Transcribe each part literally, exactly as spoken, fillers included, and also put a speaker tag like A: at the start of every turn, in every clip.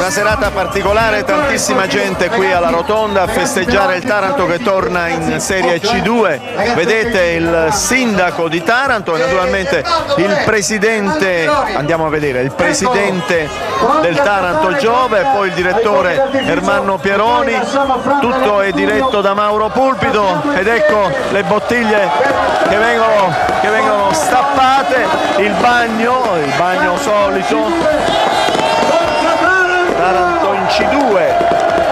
A: Una serata particolare, tantissima gente qui alla Rotonda a festeggiare il Taranto che torna in Serie C due. Vedete il sindaco di Taranto e naturalmente il presidente, andiamo a vedere, il presidente del Taranto Giove, poi il direttore Ermanno Pieroni. Tutto è diretto da Mauro Pulpito ed ecco le bottiglie che vengono, che vengono stappate, il bagno, il bagno solito. Taranto in C due.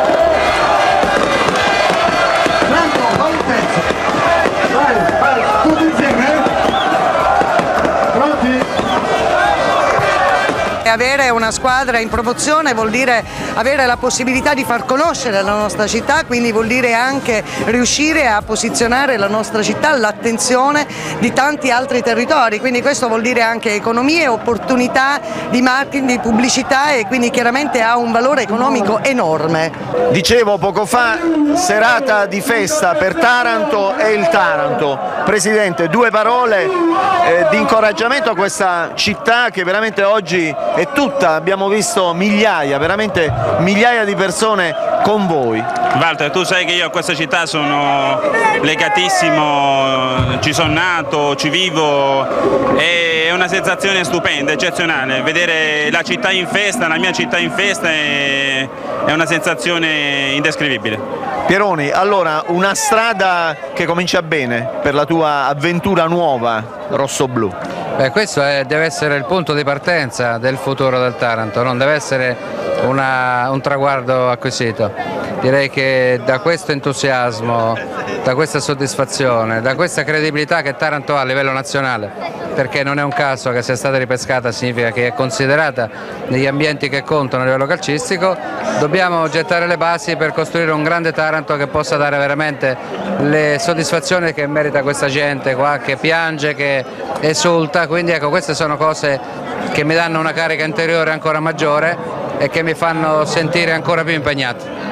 B: Avere una squadra in promozione vuol dire avere la possibilità di far conoscere la nostra città, quindi vuol dire anche riuscire a posizionare la nostra città all'attenzione di tanti altri territori, quindi questo vuol dire anche economie, opportunità di marketing, di pubblicità e quindi chiaramente ha un valore economico enorme.
A: Dicevo poco fa, serata di festa per Taranto e il Taranto. Presidente, due parole eh, di incoraggiamento a questa città che veramente oggi è tutta, abbiamo visto migliaia, veramente migliaia di persone con voi.
C: Walter, tu sai che io a questa città sono legatissimo, ci sono nato, ci vivo, è una sensazione stupenda, eccezionale. Vedere la città in festa, la mia città in festa è, è una sensazione indescrivibile.
A: Pieroni, allora una strada che comincia bene per la tua avventura nuova rossoblu.
D: Beh, questo è, deve essere il punto di partenza del futuro del Taranto, non deve essere una, un traguardo acquisito. Direi che da questo entusiasmo, da questa soddisfazione, da questa credibilità che Taranto ha a livello nazionale, perché non è un caso che sia stata ripescata, significa che è considerata negli ambienti che contano a livello calcistico, dobbiamo gettare le basi per costruire un grande Taranto che possa dare veramente le soddisfazioni che merita questa gente qua, che piange, che esulta, quindi ecco, queste sono cose che mi danno una carica interiore ancora maggiore e che mi fanno sentire ancora più impegnato.